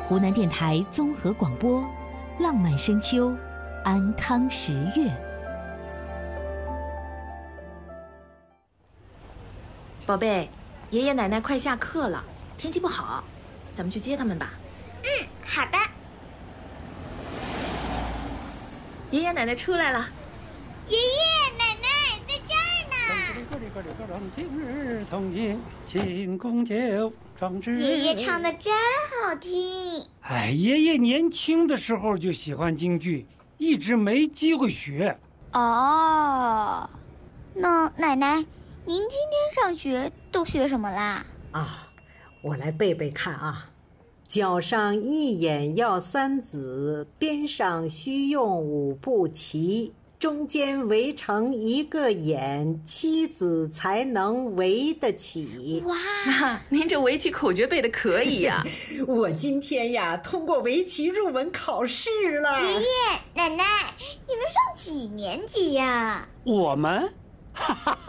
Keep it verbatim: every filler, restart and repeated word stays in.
湖南电台综合广播，浪漫深秋，安康十月。 宝贝，爷爷奶奶快下课了，天气不好，咱们去接他们吧。 嗯，好的。 爷爷奶奶出来了。 爷爷奶奶在这儿呢。爷爷唱的真好听。 哎，爷爷年轻的时候就喜欢京剧，一直没机会学。 哦，那奶奶，您今天上学都学什么啦？ 啊，我来背背看啊。脚上一眼要三子，边上须用五步齐，中间围成一个眼，妻子才能围得起。 哇， 啊，您这围棋口诀背的可以呀、啊！ 我今天呀通过围棋入门考试了。 爷爷奶奶，你们上几年级呀？ 我们，哈哈